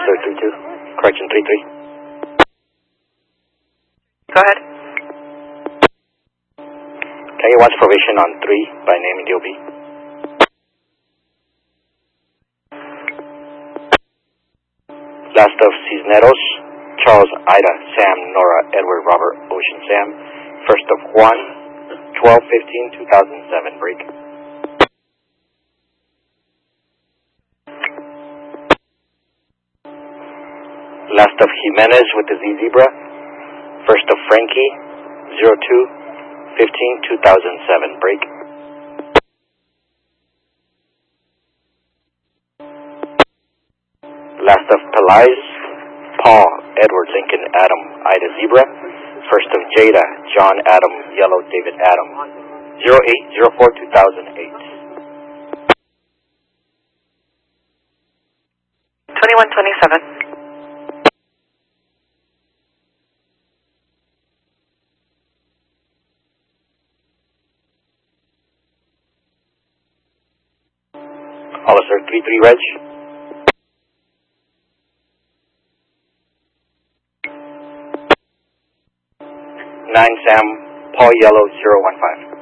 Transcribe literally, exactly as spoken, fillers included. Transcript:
Hollister three two. Correction three three. Go ahead. Can you watch probation on three by name and D O B? Last of Cisneros, Charles, Ida, Sam, Nora, Edward, Robert, Ocean, Sam. First of Juan, twelve fifteen two thousand seven, break. Last of Jimenez with the Z Zebra. First of Frankie, zero two fifteen two thousand seven, break. Last of Pelais, Paul, Edward, Lincoln, Adam, Ida, Zebra. First of Jada, John, Adam, Yellow, David, Adam. zero eight zero four two thousand eight. twenty-one twenty-seven. Hollister three three, Reg. nine Sam, Paul Yellow, zero one five.